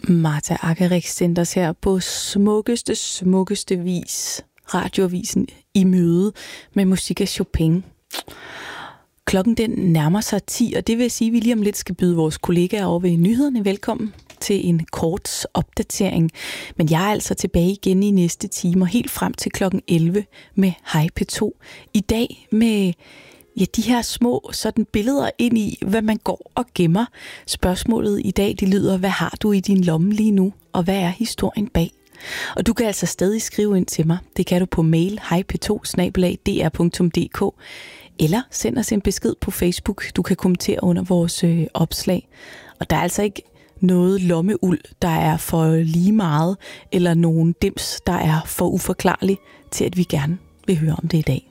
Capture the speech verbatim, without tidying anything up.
Martha Argerich sendte os her på smukkeste, smukkeste vis. Radioavisen i møde med musik af Chopin. Klokken den nærmer sig ti, og det vil sige, at vi lige om lidt skal byde vores kollegaer over ved nyhederne velkommen til en kort opdatering. Men jeg er altså tilbage igen i næste time, og helt frem til klokken elleve med Hej P to. I dag med ja, de her små sådan billeder ind i, hvad man går og gemmer. Spørgsmålet i dag, det lyder, hvad har du i din lomme lige nu, og hvad er historien bag? Og du kan altså stadig skrive ind til mig. Det kan du på mail hej p to snabel-a d r punktum d k eller send os en besked på Facebook. Du kan kommentere under vores øh, opslag. Og der er altså ikke noget lommeuld, der er for lige meget, eller nogen dims, der er for uforklarlig til, at vi gerne vil høre om det i dag.